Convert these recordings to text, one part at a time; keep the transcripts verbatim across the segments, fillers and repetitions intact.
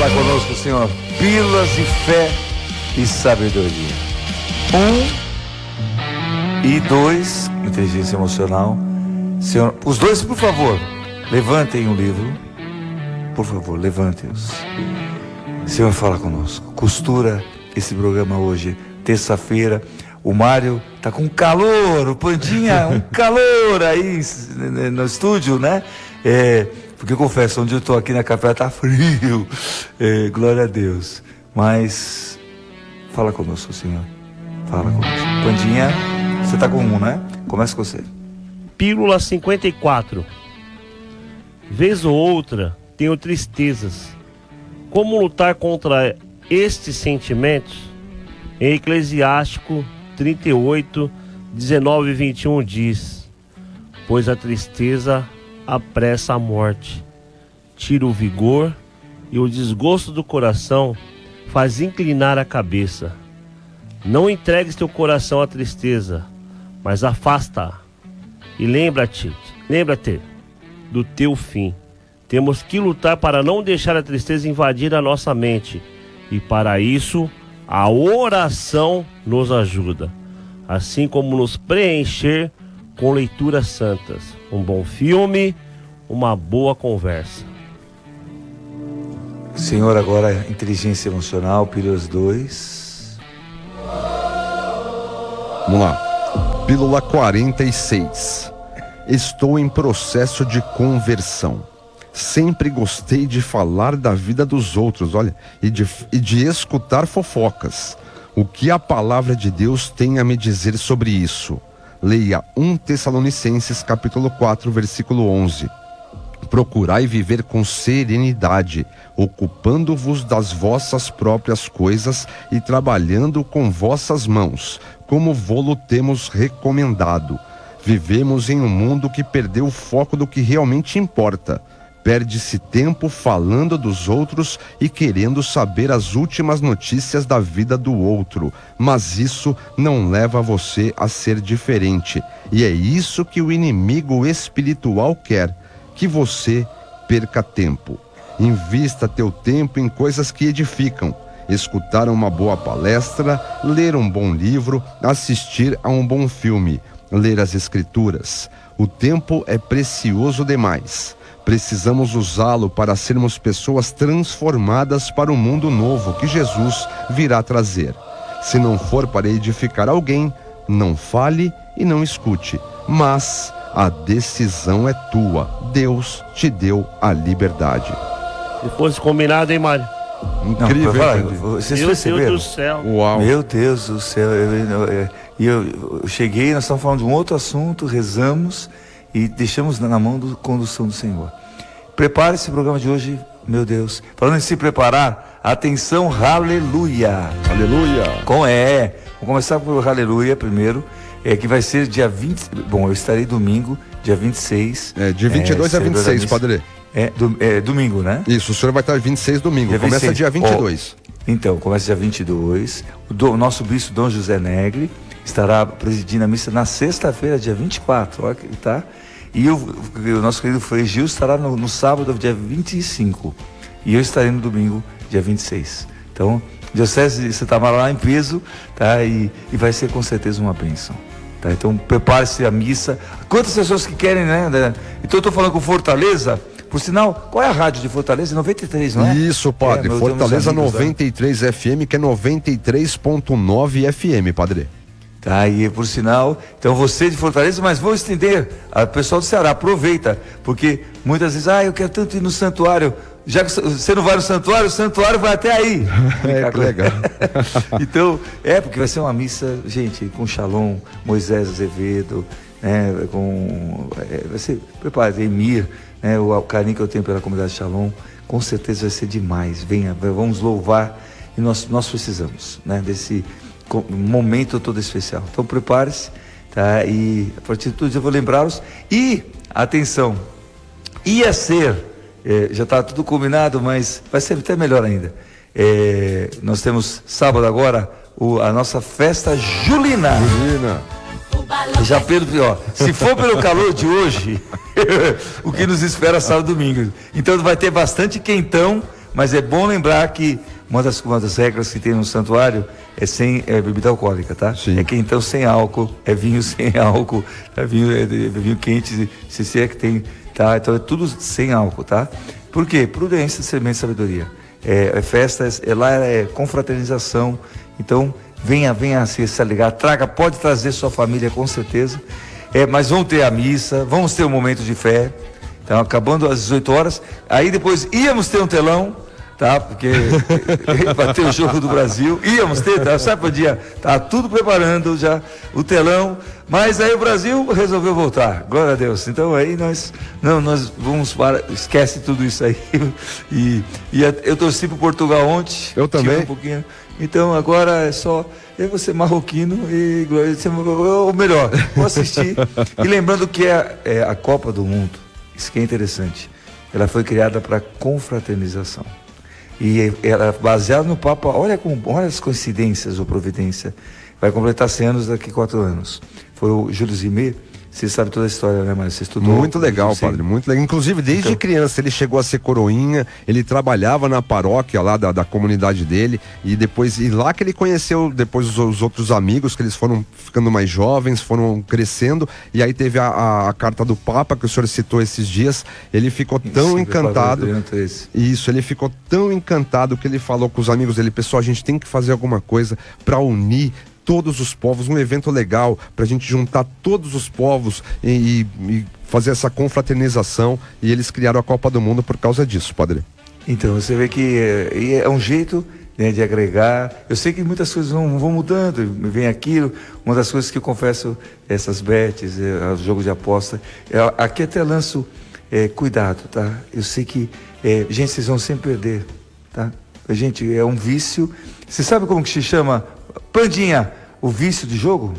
fala conosco, Senhor. Pílulas de fé e sabedoria. Um e dois, inteligência emocional. Senhor, os dois, por favor, levantem o livro. Por favor, levantem-os. Senhor, fala conosco. Costura esse programa hoje, terça-feira. O Mário tá com calor, o Pandinha, um calor aí no estúdio, né? É, porque eu confesso, onde eu estou aqui na capela tá frio, é, glória a Deus. Mas fala conosco, Senhor. Fala conosco. Pandinha, você tá com um, né? Começa com você. Pílula cinquenta e quatro. Vez ou outra, tenho tristezas. Como lutar contra estes sentimentos? Em Eclesiástico trinta e oito, dezenove e vinte e um diz: pois a tristeza apressa a morte, tira o vigor, e o desgosto do coração faz inclinar a cabeça. Não entregues teu coração à tristeza, mas afasta-a. E lembra-te, lembra-te do teu fim. Temos que lutar para não deixar a tristeza invadir a nossa mente, e para isso a oração nos ajuda, assim como nos preencher com leituras santas, um bom filme, uma boa conversa. Senhor, agora inteligência emocional, Pílulas dois. Vamos lá. Pílula quarenta e seis. Estou em processo de conversão. Sempre gostei de falar da vida dos outros, olha, e de, e de escutar fofocas. O que a palavra de Deus tem a me dizer sobre isso? Leia Primeira Tessalonicenses capítulo quatro, versículo onze. Procurai viver com serenidade, ocupando-vos das vossas próprias coisas e trabalhando com vossas mãos, como vô-lo temos recomendado. Vivemos em um mundo que perdeu o foco do que realmente importa. Perde-se tempo falando dos outros e querendo saber as últimas notícias da vida do outro, mas isso não leva você a ser diferente. E é isso que o inimigo espiritual quer, que você perca tempo. Invista teu tempo em coisas que edificam. Escutar uma boa palestra, ler um bom livro, assistir a um bom filme, ler as escrituras. O tempo é precioso demais. Precisamos usá-lo para sermos pessoas transformadas para o mundo novo que Jesus virá trazer. Se não for para edificar alguém, não fale e não escute, mas a decisão é tua. Deus te deu a liberdade. Se fosse combinado, hein, Mário? Incrível, não, hein? Vocês Meu perceberam? Deus do céu. Uau. Meu Deus do céu. Eu, eu, eu, eu, eu cheguei, nós estamos falando de um outro assunto, rezamos e deixamos na mão da condução do Senhor. Prepare esse programa de hoje, meu Deus. Falando em se preparar, atenção, aleluia. Aleluia. Com é. Vamos começar por aleluia primeiro, é, que vai ser dia vinte. Bom, eu estarei domingo, dia vinte e seis. É, de vinte e dois é, a vinte e seis, padre. É, do, é domingo, né? Isso, o senhor vai estar vinte e seis domingo. Dia Começa vinte e seis. dia vinte e dois. Oh, então, começa dia vinte e dois. O, do, o nosso bispo Dom José Negri estará presidindo a missa na sexta-feira, dia vinte e quatro. Olha que tá. E o, o nosso querido Frei Gil estará no, no sábado, dia vinte e cinco. E eu estarei no domingo, dia vinte e seis. Então, Diocese de Santa Mara lá em peso, tá? E, e vai ser com certeza uma bênção. Tá? Então, prepare-se a missa. Quantas pessoas que querem, né? Então, eu estou falando com Fortaleza. Por sinal, qual é a rádio de Fortaleza? noventa e três, não é? Isso, padre. É, Fortaleza amigos, noventa e três né? F M, que é noventa e três ponto nove F M, padre. Tá aí, por sinal, então você de Fortaleza, mas vou estender, a pessoal do Ceará, aproveita, porque muitas vezes, ah, eu quero tanto ir no santuário, já que você não vai no santuário, o santuário vai até aí. É, que legal. Então, é, porque vai ser uma missa, gente, com Shalom, Moisés Azevedo, né, com, é, vai ser, prepare, Emir, né, o, o carinho que eu tenho pela comunidade Shalom, com certeza vai ser demais, venha, vamos louvar, e nós, nós precisamos, né, desse momento todo especial. Então prepare-se, tá? E a partir de tudo eu vou lembrá-los. E, atenção, ia ser, é, já está tudo combinado, mas vai ser até melhor ainda. É, nós temos sábado agora o, a nossa festa julina. Julina. Já pelo pior, se for pelo calor de hoje, o que nos espera sábado e domingo. Então vai ter bastante quentão, Mas é bom lembrar que uma das, uma das regras que tem no santuário é sem é, bebida alcoólica, tá? Sim. É que então sem álcool, é vinho sem álcool, é vinho, é, é vinho quente, se, se é que tem, tá? Então é tudo sem álcool, tá? Por quê? Prudência, semente de sabedoria. É, é festa, é, lá é confraternização, então venha, venha se, se ligar, traga, pode trazer sua família com certeza, é, mas vamos ter a missa, vamos ter um momento de fé, então acabando às dezoito horas, aí depois íamos ter um telão, tá? Porque para ter o jogo do Brasil, íamos ter, tá? Sabe para o dia, tá tudo preparando já o telão, mas aí o Brasil resolveu voltar, glória a Deus. Então aí nós, não, nós vamos para, esquece tudo isso aí. E, e eu torci para Portugal ontem. Eu também. Um pouquinho. Então agora é só eu vou ser marroquino e ou melhor, vou assistir. E lembrando que é, é a Copa do Mundo, isso que é interessante. Ela foi criada para confraternização. E ela baseada no Papa, olha, com, olha as coincidências ou providência, vai completar cem anos daqui a quatro anos. Foi o Júlio Zimmer, você sabe toda a história, né, mas você estudou. Muito legal, padre, muito legal. Inclusive, desde então, criança, ele chegou a ser coroinha, ele trabalhava na paróquia lá da, da comunidade dele, e depois, e lá que ele conheceu depois os, os outros amigos, que eles foram ficando mais jovens, foram crescendo, e aí teve a, a, a carta do Papa, que o senhor citou esses dias, ele ficou tão sim, encantado, isso, ele ficou tão encantado que ele falou com os amigos dele, pessoal, a gente tem que fazer alguma coisa para unir todos os povos, um evento legal pra gente juntar todos os povos e, e fazer essa confraternização, e eles criaram a Copa do Mundo por causa disso, padre. Então, você vê que é, é um jeito, né, de agregar. Eu sei que muitas coisas vão, vão mudando, vem aquilo, uma das coisas que eu confesso, essas betes, é, o jogo de aposta, é, aqui até lanço é, cuidado, tá? Eu sei que, é, gente, vocês vão sempre perder, tá? Gente, é um vício. Você sabe como que se chama? Pandinha, o vício de jogo?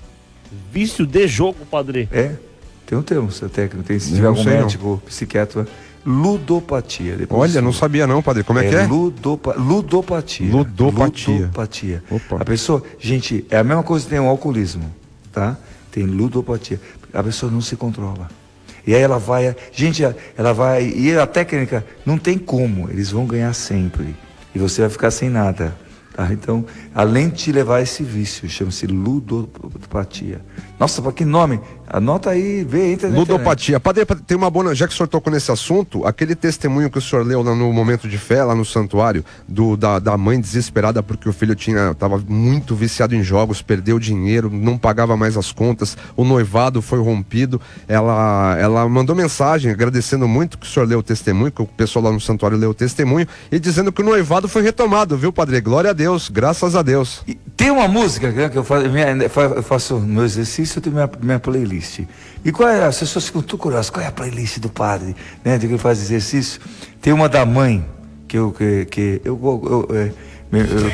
Vício de jogo, padre? É, tem um termo, seu técnico, tem, se tiver algum médico, psiquiatra, ludopatia. Olha, você... não sabia não, padre, como é, é que é? Ludopa... Ludopatia. Ludopatia. Ludopatia. Opa. A pessoa, gente, é a mesma coisa que tem o alcoolismo, tá? Tem ludopatia. A pessoa não se controla. E aí ela vai, gente, ela vai, e a técnica, não tem como, eles vão ganhar sempre. E você vai ficar sem nada. Tá? Então, além de te levar a esse vício, chama-se ludopatia. Nossa, para que nome? Anota aí, vê, entra na Ludopatia. Padre, tem uma boa, já que o senhor tocou nesse assunto, aquele testemunho que o senhor leu lá no momento de fé, lá no santuário, do, da, da mãe desesperada porque o filho tinha, estava muito viciado em jogos, perdeu dinheiro, não pagava mais as contas, o noivado foi rompido. Ela, ela mandou mensagem agradecendo muito que o senhor leu o testemunho, que o pessoal lá no santuário leu o testemunho, e dizendo que o noivado foi retomado, viu, padre? Glória a Deus, graças a Deus. E tem uma música, né, que eu faço, minha, eu faço no meu exercício, eu tenho minha, minha playlist. E qual é, as pessoas ficam tudo curiosas, qual é a playlist do padre, né, de que ele faz exercício? Tem uma da mãe, que eu, que, que eu, eu, eu, eu